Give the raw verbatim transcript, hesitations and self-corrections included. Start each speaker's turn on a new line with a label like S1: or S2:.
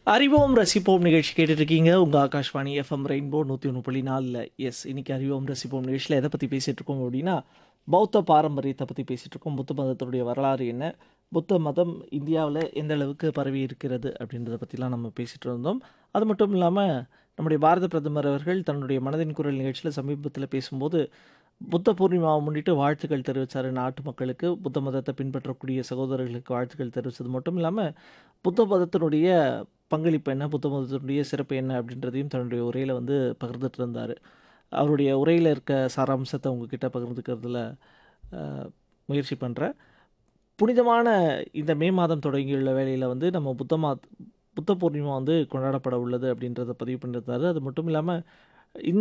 S1: அறிவோம் ரசிப்போம் நிகழ்ச்சி கேட்டுட்டு இருக்கீங்க. உங்க ஆகாஷ்வாணி எஃப்எம் ரெயின்போ நூற்றி ஒன்று புள்ளி நாலில். எஸ், இன்னைக்கு அறிவோம் ரசிப்போம் நிகழ்ச்சியில் எதை பற்றி பேசிகிட்டு இருக்கோம் அப்படின்னா, பௌத்த பாரம்பரியத்தை பற்றி பேசிகிட்டு இருக்கோம். புத்த மதத்துடைய வரலாறு என்ன, புத்த மதம் இந்தியாவில் எந்த அளவுக்கு பரவி இருக்கிறது அப்படின்றத பற்றிலாம் நம்ம பேசிகிட்டு இருந்தோம். அது மட்டும் இல்லாமல் நம்முடைய பாரத பிரதமர் அவர்கள் தன்னுடைய மனதின் குரல் நிகழ்ச்சியில் சமீபத்தில் பேசும்போது புத்த பூர்ணிமாவை முன்னிட்டு வாழ்த்துக்கள் தெரிவித்தார் நாட்டு மக்களுக்கு. புத்த மதத்தை பின்பற்றக்கூடிய சகோதரர்களுக்கு வாழ்த்துக்கள் தெரிவித்தது மட்டும் இல்லாமல் புத்த மதத்தினுடைய பங்களிப்பு என்ன, புத்த மதத்தினுடைய சிறப்பு என்ன அப்படின்றதையும் தன்னுடைய உரையில் வந்து பகிர்ந்துட்டு இருந்தார். அவருடைய உரையில் இருக்க சாராம்சத்தை உங்ககிட்ட பகிர்ந்துக்கிறதுல அஹ், முயற்சி பண்ணுறேன். புனிதமான இந்த மே மாதம் தொடங்கியுள்ள வேளையில் வந்து நம்ம புத்த மா புத்த பூர்ணிமா வந்து கொண்டாடப்பட உள்ளது அப்படின்றத பதிவு பண்ணியிருந்தாரு. அது மட்டும் இல்லாமல்